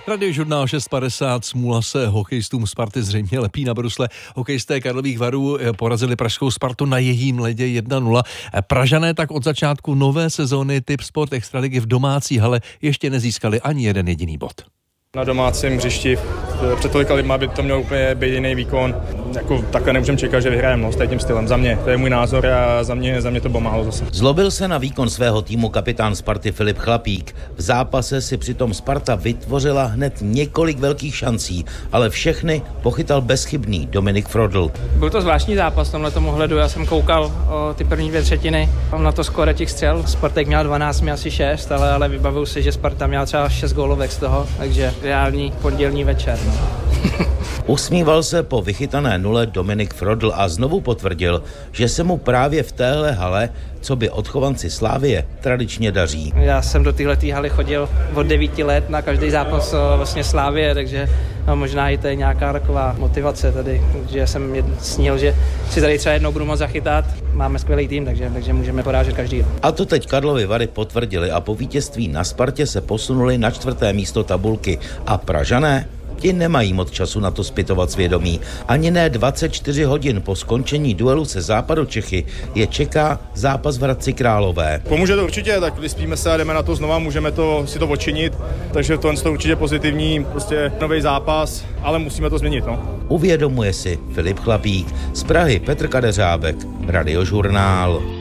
Radiožurnál 6.50, smůla se hokejistům Sparty zřejmě lepí na brusle. Hokejisté Karlových Varů porazili pražskou Spartu na jejím ledě 1-0. Pražané tak od začátku nové sezóny Tipsport Extraligy v domácí hale ještě nezískali ani jeden jediný bod. Na domácím hřišti před tolika lidma by to měl úplně být jiný výkon. Jako takhle nemůžeme čekat, že vyhrajeme stejným stylem. Za mě, to je můj názor a za mě to bylo málo zase. Zlobil se na výkon svého týmu kapitán Sparty Filip Chlapík. V zápase si přitom Sparta vytvořila hned několik velkých šancí, ale všechny pochytal bezchybný Dominik Frodl. Byl to zvláštní zápas v tomhletom ohledu. Já jsem koukal o ty první 2/3. Mám na to skóre těch střel. Spartek měl 12, měl asi 6, ale vybavil si, že Sparta měla třeba 6 gólovek z toho, takže reální pondělní večer. No. Usmíval se po vychytané nule Dominik Frodl a znovu potvrdil, že se mu právě v téhle hale, co by odchovanci Slavie, tradičně daří. Já jsem do téhletý haly chodil od 9 let na každý zápas vlastně Slavie, takže možná i to je nějaká taková motivace tady, že jsem snil, že si tady třeba jednou budu moct zachytat. Máme skvělý tým, takže můžeme porážet každý. A to teď Karlovy Vary potvrdili a po vítězství na Spartě se posunuli na 4. místo tabulky. A Pražané? Ti nemají moc času na to zpytovat svědomí. Ani ne 24 hodin po skončení duelu se Západočechy je čeká zápas v Hradci Králové. Pomůže to určitě, tak vyspíme se a jdeme na to znova, můžeme si to odčinit, takže to je určitě pozitivní, prostě nový zápas, ale musíme to změnit. No. Uvědomuje si Filip Chlapík. Z Prahy Petr Kadeřábek, Radiožurnál.